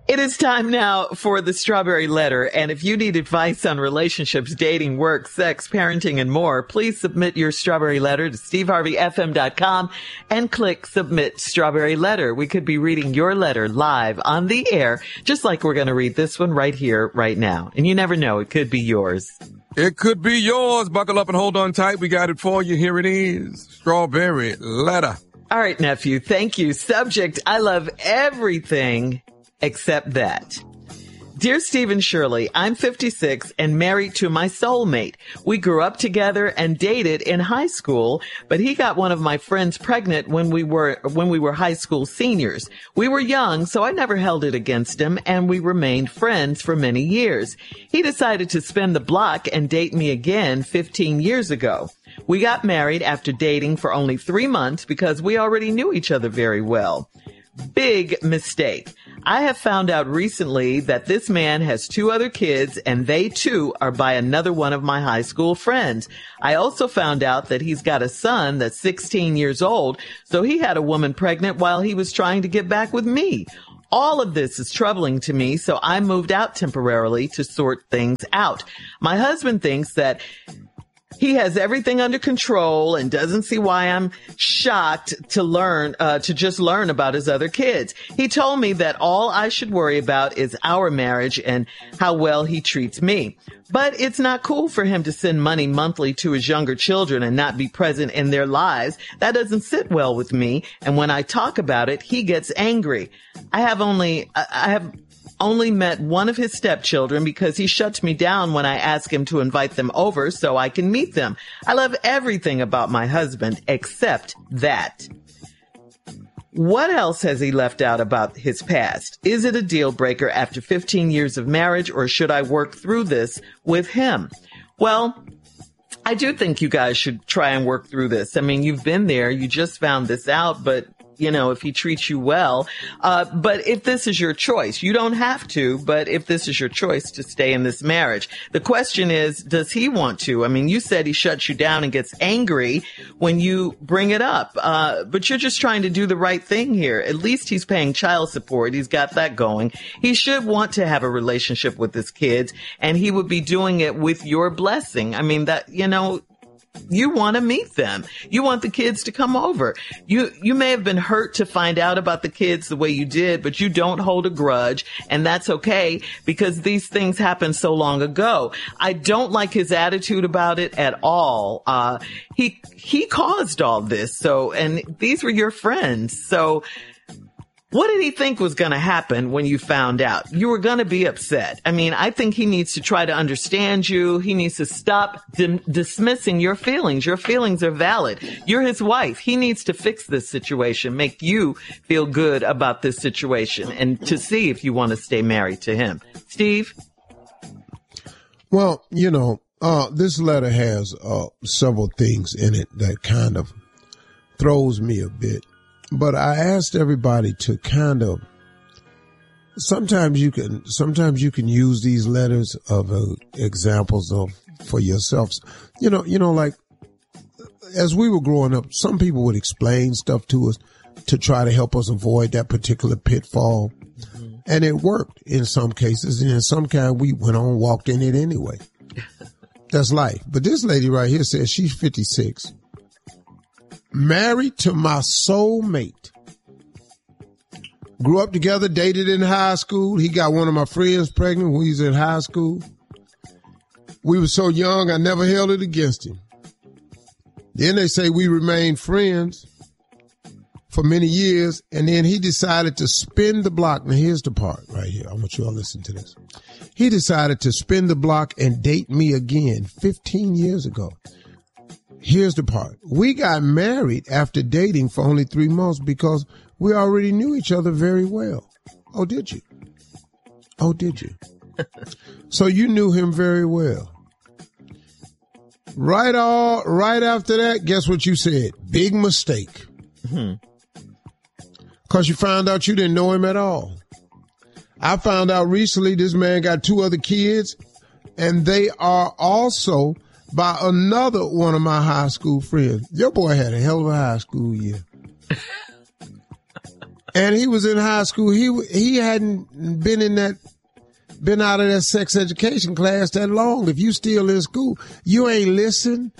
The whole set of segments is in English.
It is time now for the Strawberry Letter. And if you need advice on relationships, dating, work, sex, parenting, and more, please submit your Strawberry Letter to steveharveyfm.com and click Submit Strawberry Letter. We could be reading your letter live on the air, just like we're going to read this one right here, right now. And you never know, it could be yours. It could be yours. Buckle up and hold on tight. We got it for you. Here it is. Strawberry Letter. All right, nephew. Thank you. Subject: I love everything except that. Dear Steve and Shirley, I'm 56 and married to my soulmate. We grew up together and dated in high school, but he got one of my friends pregnant when we were high school seniors. We were young, so I never held it against him, and we remained friends for many years. He decided to spin the block and date me again 15 years ago. We got married after dating for only 3 months because we already knew each other very well. Big mistake. I have found out recently that this man has 2 other kids, and they too are by another one of my high school friends. I also found out that he's got a son that's 16 years old, so he had a woman pregnant while he was trying to get back with me. All of this is troubling to me, so I moved out temporarily to sort things out. My husband thinks that he has everything under control and doesn't see why I'm shocked to just learn about his other kids. He told me that all I should worry about is our marriage and how well he treats me. But it's not cool for him to send money monthly to his younger children and not be present in their lives. That doesn't sit well with me. And when I talk about it, he gets angry. I have only met one of his stepchildren because he shuts me down when I ask him to invite them over so I can meet them. I love everything about my husband except that. What else has he left out about his past? Is it a deal breaker after 15 years of marriage, or should I work through this with him? Well, I do think you guys should try and work through this. I mean, you've been there. You just found this out, but if he treats you well. But if this is your choice, you don't have to, but if this is your choice to stay in this marriage, the question is, does he want to? I mean, you said he shuts you down and gets angry when you bring it up. But you're just trying to do the right thing here. At least he's paying child support. He's got that going. He should want to have a relationship with his kids, and he would be doing it with your blessing. I mean, you want to meet them. You want the kids to come over. You may have been hurt to find out about the kids the way you did, but you don't hold a grudge, and that's okay because these things happened so long ago. I don't like his attitude about it at all. He caused all this, and these were your friends. So what did he think was going to happen when you found out? You were going to be upset. I mean, I think he needs to try to understand you. He needs to stop dismissing your feelings. Your feelings are valid. You're his wife. He needs to fix this situation, make you feel good about this situation, and to see if you want to stay married to him. Steve? Well, this letter has several things in it that kind of throws me a bit. But I asked everybody to sometimes you can use these letters of examples for yourselves. Like as we were growing up, some people would explain stuff to us to try to help us avoid that particular pitfall. Mm-hmm. And it worked in some cases. And in some cases, we went on, walked in it anyway. That's life. But this lady right here says she's 56. Married to my soulmate. Grew up together, dated in high school. He got one of my friends pregnant when he was in high school. We were so young, I never held it against him. Then they say we remained friends for many years, and then he decided to spin the block. Now, here's the part right here. I want you all to listen to this. He decided to spin the block and date me again 15 years ago. Here's the part. We got married after dating for only 3 months because we already knew each other very well. Oh, did you? So you knew him very well. Right after that, guess what you said? Big mistake. Because you found out you didn't know him at all. I found out recently this man got 2 other kids, and they are also by another one of my high school friends. Your boy had a hell of a high school year. And he was in high school. He hadn't been out of that sex education class that long. If you still in school, you ain't listen.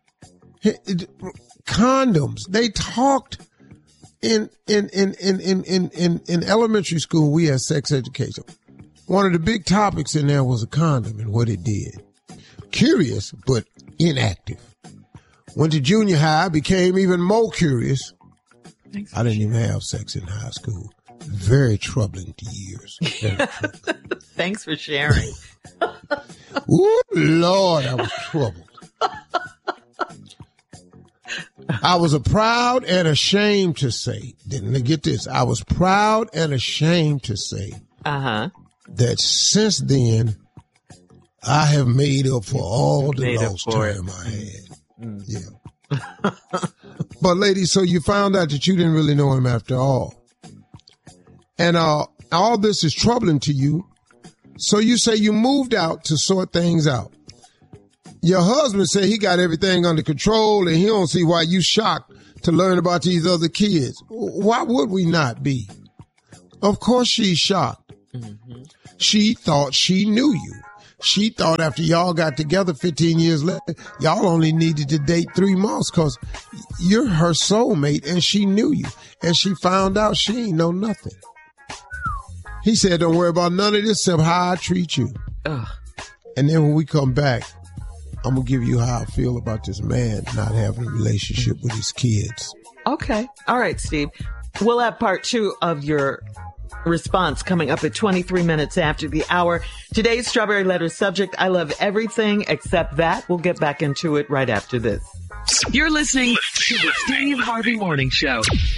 Condoms. They talked in elementary school. We had sex education. One of the big topics in there was a condom and what it did. Curious, but inactive. Went to junior high, became even more curious. I didn't even have sex in high school. Very troubling years. Thanks for sharing. Ooh, Lord, I was troubled. I was proud and ashamed to say, get this, I was proud and ashamed to say that since then, I have made up for all the lost time I had. Yeah. But ladies, so you found out that you didn't really know him after all. And all this is troubling to you. So you say you moved out to sort things out. Your husband said he got everything under control and he don't see why you shocked to learn about these other kids. Why would we not be? Of course she's shocked. Mm-hmm. She thought she knew you. She thought after y'all got together 15 years later, y'all only needed to date 3 months because you're her soulmate and she knew you. And she found out she ain't know nothing. He said, don't worry about none of this except how I treat you. Ugh. And then when we come back, I'm going to give you how I feel about this man not having a relationship with his kids. Okay. All right, Steve. We'll have part 2 of your response coming up at 23 minutes after the hour. Today's Strawberry Letter subject, I love everything except that. We'll get back into it right after this. You're listening to the Steve Harvey Morning Show.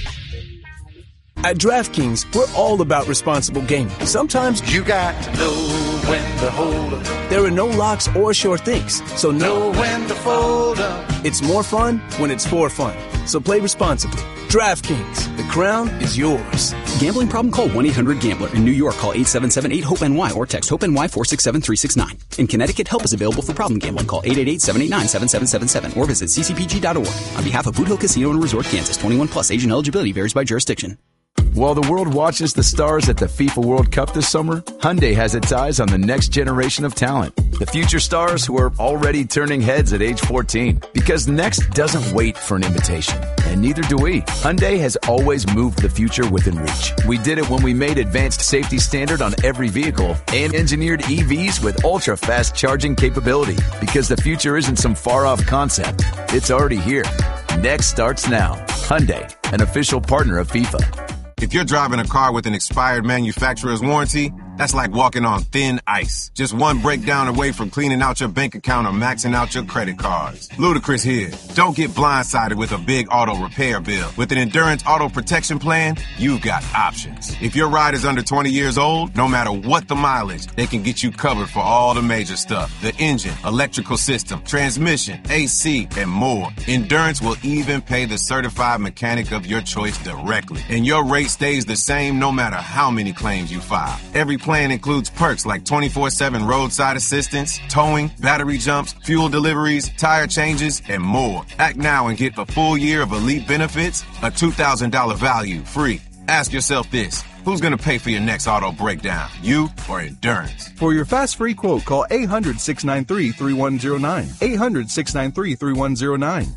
At DraftKings, we're all about responsible gaming. Sometimes you got to know when to hold up. There are no locks or sure things, so know when to fold up. It's more fun when it's for fun. So play responsibly. DraftKings, the crown is yours. Gambling problem? Call 1-800-GAMBLER. In New York, call 877-8-HOPE-NY or text HOPE-NY 467-369. In Connecticut, help is available for problem gambling. Call 888-789-7777 or visit ccpg.org. On behalf of Boot Hill Casino and Resort, Kansas, 21 plus, age and eligibility varies by jurisdiction. While the world watches the stars at the FIFA World Cup this summer, Hyundai has its eyes on the next generation of talent. The future stars who are already turning heads at age 14. Because next doesn't wait for an invitation. And neither do we. Hyundai has always moved the future within reach. We did it when we made advanced safety standard on every vehicle and engineered EVs with ultra-fast charging capability. Because the future isn't some far-off concept. It's already here. Next starts now. Hyundai, an official partner of FIFA. If you're driving a car with an expired manufacturer's warranty, that's like walking on thin ice. Just one breakdown away from cleaning out your bank account or maxing out your credit cards. Ludacris here. Don't get blindsided with a big auto repair bill. With an Endurance Auto Protection Plan, you've got options. If your ride is under 20 years old, no matter what the mileage, they can get you covered for all the major stuff. The engine, electrical system, transmission, AC, and more. Endurance will even pay the certified mechanic of your choice directly. And your rate stays the same no matter how many claims you file. Every plan includes perks like 24/7 roadside assistance, towing, battery jumps, fuel deliveries, tire changes, and more. Act now and get a full year of elite benefits, a $2,000 value free. Ask yourself this. Who's going to pay for your next auto breakdown? You or Endurance? For your fast free quote, call 800-693-3109. 800-693-3109.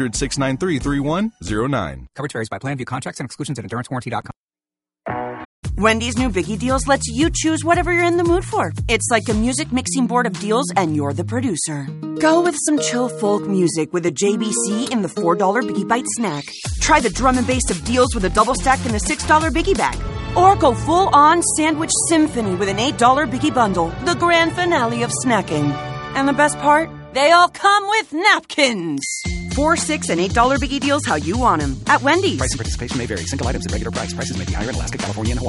800-693-3109. Coverage varies by plan. View contracts and exclusions at EnduranceWarranty.com. Wendy's new Biggie Deals lets you choose whatever you're in the mood for. It's like a music mixing board of deals, and you're the producer. Go with some chill folk music with a JBC in the $4 Biggie Bite snack. Try the drum and bass of deals with a double stack in the $6 Biggie Bag. Or go full-on sandwich symphony with an $8 Biggie Bundle, the grand finale of snacking. And the best part? They all come with napkins. $4, $6, and $8 Biggie Deals how you want them. At Wendy's. Price and participation may vary. Single items at regular price. Prices may be higher in Alaska, California, and Hawaii.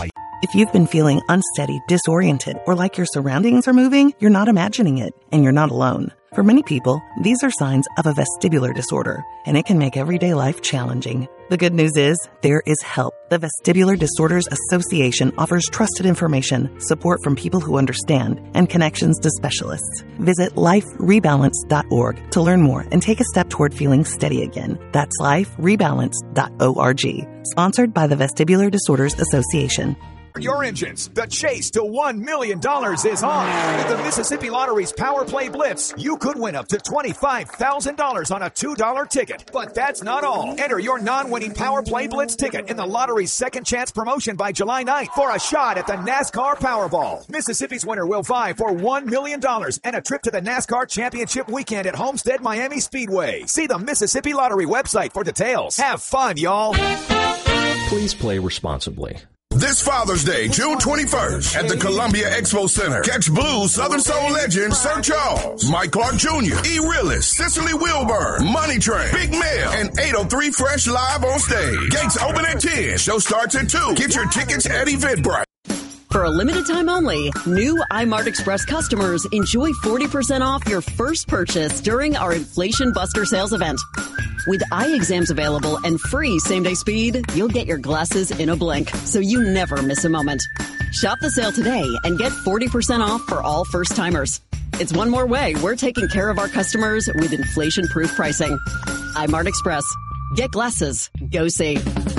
If you've been feeling unsteady, disoriented, or like your surroundings are moving, you're not imagining it, and you're not alone. For many people, these are signs of a vestibular disorder, and it can make everyday life challenging. The good news is, there is help. The Vestibular Disorders Association offers trusted information, support from people who understand, and connections to specialists. Visit liferebalance.org to learn more and take a step toward feeling steady again. That's liferebalance.org. Sponsored by the Vestibular Disorders Association. Your engines. The chase to $1 million is on. With the Mississippi Lottery's Power Play Blitz, you could win up to $25,000 on a $2 ticket. But that's not all. Enter your non-winning Power Play Blitz ticket in the lottery's second chance promotion by July 9th for a shot at the NASCAR Powerball. Mississippi's winner will vie for $1 million and a trip to the NASCAR Championship weekend at Homestead Miami Speedway. See the Mississippi Lottery website for details. Have fun, y'all. Please play responsibly. This Father's Day, June 21st, at the Columbia Expo Center. Catch blues Southern Soul legend Sir Charles, Mike Clark Jr., E. Willis, Cicely Wilburn, Money Train, Big Mel, and 803 Fresh live on stage. Gates open at 10. Show starts at 2. Get your tickets at Eventbrite. For a limited time only, new iMart Express customers enjoy 40% off your first purchase during our Inflation Buster sales event. With eye exams available and free same-day speed, you'll get your glasses in a blink, so you never miss a moment. Shop the sale today and get 40% off for all first-timers. It's one more way we're taking care of our customers with inflation-proof pricing. iMart Express. Get glasses. Go see.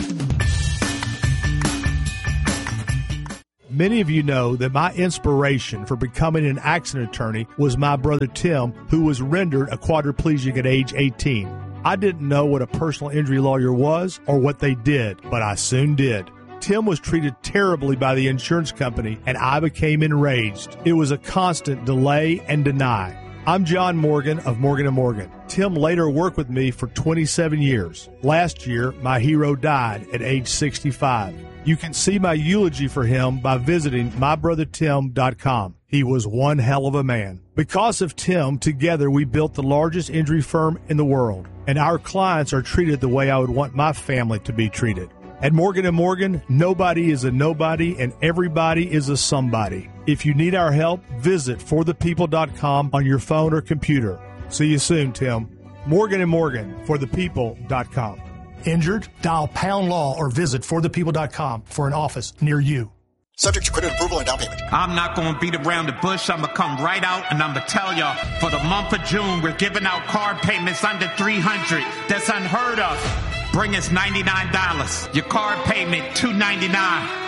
Many of you know that my inspiration for becoming an accident attorney was my brother Tim, who was rendered a quadriplegic at age 18. I didn't know what a personal injury lawyer was or what they did, but I soon did. Tim was treated terribly by the insurance company, and I became enraged. It was a constant delay and deny. I'm John Morgan of Morgan & Morgan. Tim later worked with me for 27 years. Last year, my hero died at age 65. You can see my eulogy for him by visiting mybrothertim.com. He was one hell of a man. Because of Tim, together we built the largest injury firm in the world, and our clients are treated the way I would want my family to be treated. At Morgan & Morgan, nobody is a nobody and everybody is a somebody. If you need our help, visit forthepeople.com on your phone or computer. See you soon, Tim. Morgan & Morgan, forthepeople.com. Injured? Dial Pound Law or visit forthepeople.com for an office near you. Subject to credit approval and down payment. I'm not going to beat around the bush. I'm going to come right out and I'm going to tell y'all, for the month of June, we're giving out card payments under $300. That's unheard of. Bring us $99. Your card payment, $299.